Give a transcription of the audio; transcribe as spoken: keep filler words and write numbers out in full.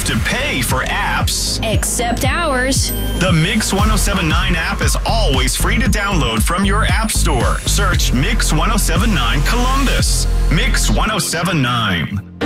to pay for apps. Except ours. The Mix one oh seven point nine app is always free to download from your app store. Search Mix one oh seven point nine Columbus. Mix one oh seven point nine.